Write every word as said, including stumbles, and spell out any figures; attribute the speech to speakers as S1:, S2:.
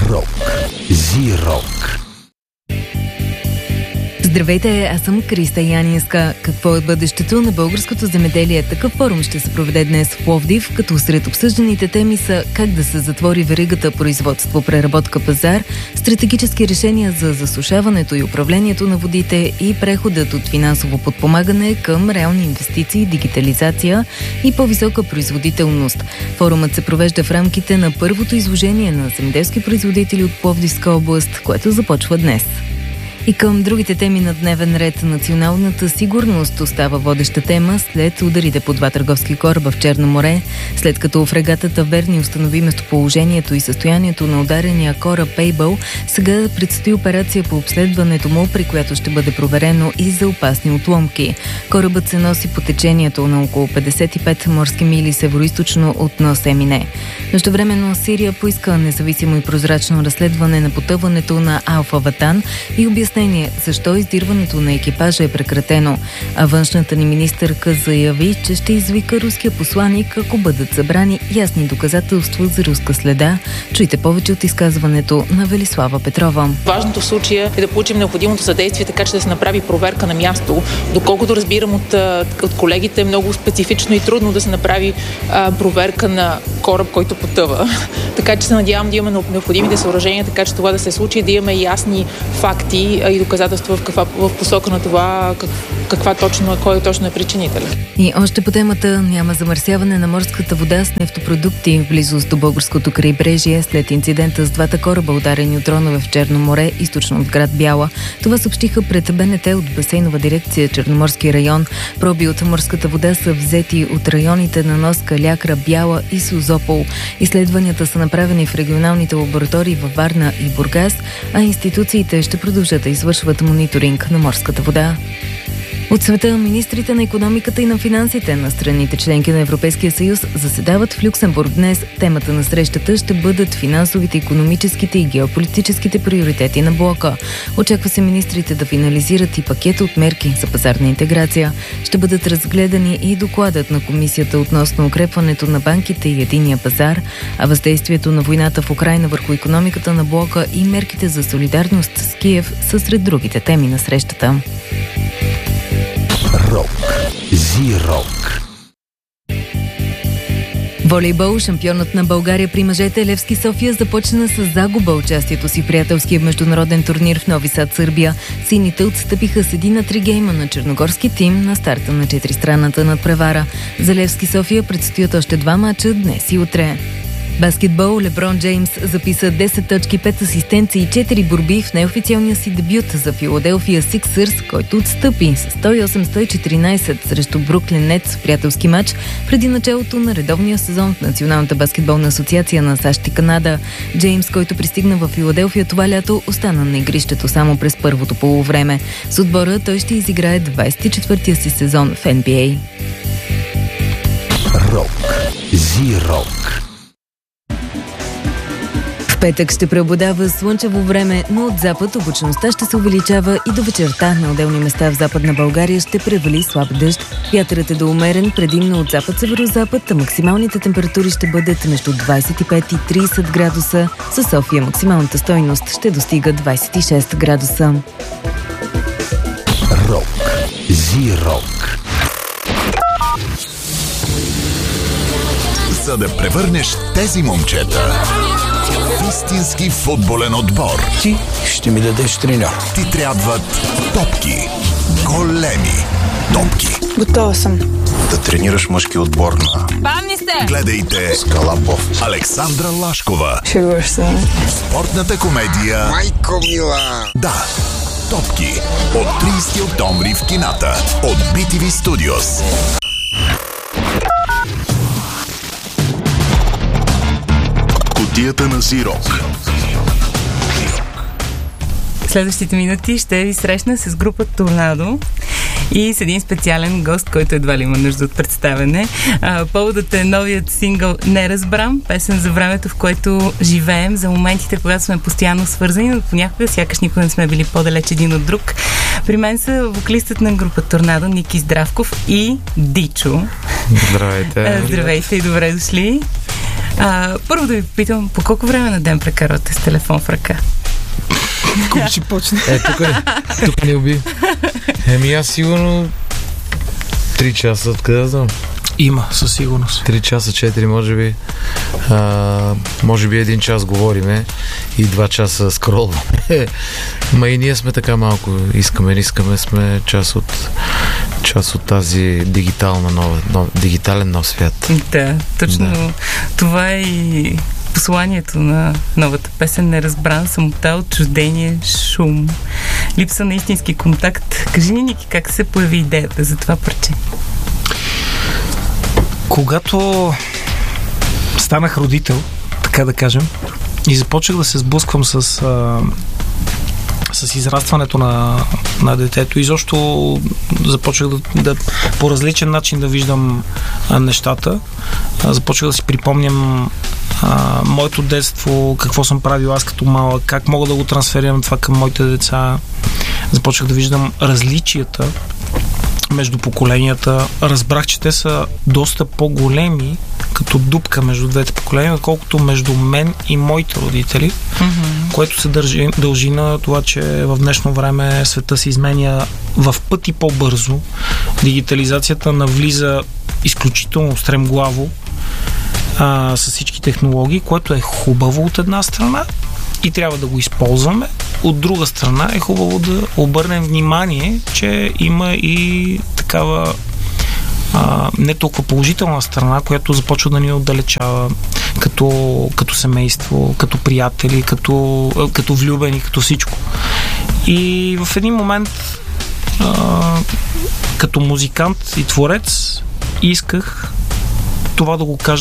S1: Рок. Зи-рок.
S2: Здравейте, аз съм Криста Янинска. Какво е бъдещето на българското земеделие? Такъв форум ще се проведе днес в Пловдив, като сред обсъжданите теми са как да се затвори веригата производство, преработка, пазар, стратегически решения за засушаването и управлението на водите и преходът от финансово подпомагане към реални инвестиции, дигитализация и по-висока производителност. Форумът се провежда в рамките на първото изложение на земеделски производители от Пловдивска област, което започва днес. И към другите теми на дневен ред, националната сигурност остава водеща тема след ударите по два търговски кораба в Черно море, след като фрегатата Верни установи местоположението и състоянието на ударения кораб Ейбъл. Сега предстои операция по обследването му, при която ще бъде проверено и за опасни отломки. Корабът се носи по течението на около петдесет и пет морски мили североизточно от нос Емине. Междувременно Сирия поиска независимо и прозрачно разследване на потъването на Алфа Ватан и обяснение защо издирването на екипажа е прекратено, а външната ни министърка заяви, че ще извика руския посланик, ако бъдат събрани ясни доказателства за руска следа. Чуйте повече от изказването на Велислава Петрова.
S3: Важното в случая е да получим необходимото съдействие, така че да се направи проверка на място. Доколкото разбирам от, от колегите, е много специфично и трудно да се направи а, проверка на кораб, който потъва. Така че се надявам да имаме необходимите съоръжения, така че това да се случи, да имаме ясни факти и доказателства в, каква, в посока на това как, каква точно, кой точно е причинителен.
S2: И още по темата: няма замърсяване на морската вода с нефтопродукти в близост до българското крайбрежие след инцидента с двата кораба, ударени от дронове в Черно море, източно от град Бяла. Това съобщиха пред БНТ от Басейнова дирекция Черноморски район. Проби от морската вода са взети от районите на Нос, Калиакра, Бяла и Созопол. Изследванията са направени в регионалните лаборатории във Варна и Бургас, а институциите ще продължат да извършват мониторинг на морската вода. От света, министрите на икономиката и на финансите на страните членки на Европейския съюз заседават в Люксембург днес. Темата на срещата ще бъдат финансовите, икономическите и геополитическите приоритети на блока. Очаква се министрите да финализират и пакета от мерки за пазарна интеграция. Ще бъдат разгледани и докладът на комисията относно укрепването на банките и единния пазар, а въздействието на войната в Украйна върху икономиката на блока и мерките за солидарност с Киев са сред другите теми на срещата.
S1: Рок. Зи-рок.
S2: Волейбол. Шампионът на България при мъжете Левски София започна с загуба участието си в приятелския международен турнир в Нови Сад, Сърбия. Сините отстъпиха с един на три гейма на черногорски тим на старта на четиристранната надпревара. За Левски София предстоят още два мача днес и утре. Баскетбол. Леброн Джеймс записа десет точки, пет асистенции и четири борби в неофициалния си дебют за Филаделфия Сиксърс, който отстъпи с сто и осем сто и четиринайсет срещу Бруклин Нетс в приятелски матч преди началото на редовния сезон в Националната баскетболна асоциация на САЩ и Канада. Джеймс, който пристигна в Филаделфия това лято, остана на игрището само през първото полувреме. С отбора той ще изиграе двайсет и четвъртия си сезон в Н Б А.
S1: Рок. Зи-рок.
S2: В петък ще преобладава слънчево време, но от запад облачността ще се увеличава и до вечерта на отделни места в Западна България ще превали слаб дъжд. Вятърът е до умерен, предимно от запад-северозапад, а максималните температури ще бъдат между двайсет и пет и трийсет градуса. Със София максималната стойност ще достига двайсет и шест градуса.
S1: Рок. Зи-рок. За да превърнеш тези момчета в истински футболен отбор,
S4: ти ще ми дадеш треньор.
S1: Ти трябват топки. Големи топки.
S3: Готова съм.
S1: Да тренираш мъжки отбор на...
S3: Памни сте!
S1: Гледайте Скалапов. Александра Лашкова.
S3: Шегуваш се.
S1: Спортната комедия
S4: Майко мила!
S1: Да, топки. От трийсети октомври в кината. От Би Ти Ви Studios. Кутията на Зи-рок.
S5: Следващите минути ще ви срещна с група Торнадо и с един специален гост, който едва ли има нужда от представяне. А, поводът е новият сингъл "Не разбрам", песен за времето, в което живеем, за моментите, когато сме постоянно свързани, но понякога сякаш никога не сме били по-далеч един от друг. При мен са вокалистът на група Торнадо Ники Здравков и Дичо.
S6: Здравейте.
S5: Здравейте и добре дошли. А, първо да ви попитам, по колко време на ден прекарвате с телефон в ръка?
S6: Кой ще почне?
S7: Е, тук, тук не уби. Еми аз сигурно три часа, откъде да знам?
S6: Има, със сигурност.
S7: три часа, четири може би. А, може би един час говориме и два часа скролваме. Ма и ние сме така малко. Искаме, не искаме, сме част от част от тази дигитална нова, нов, дигитален нов свят.
S5: Да, точно
S7: Да.
S5: Това е и посланието на новата песен. Неразбран, самота, отчуждение, шум, липса на истински контакт. Кажи ни, Ники, как се появи идеята за това парче?
S6: Когато станах родител, така да кажем, и започнах да се сблъсквам с, а, с израстването на, на детето, и защо започнах да, да по различен начин да виждам а, нещата. А, започнах да си припомням а, моето детство, какво съм правил аз като малък, как мога да го трансферирам това към моите деца. Започнах да виждам различията между поколенията. Разбрах, че те са доста по-големи като дупка между двете поколения, отколкото между мен и моите родители, mm-hmm. което се дължи, дължи на това, че в днешно време света се изменя в пъти по-бързо. Дигитализацията навлиза изключително стремглаво а, с всички технологии, което е хубаво от една страна и трябва да го използваме. От друга страна е хубаво да обърнем внимание, че има и такава а, не толкова положителна страна, която започва да ни отдалечава като, като семейство, като приятели, като, като влюбени, като всичко. И в един момент а, като музикант и творец исках това да го кажа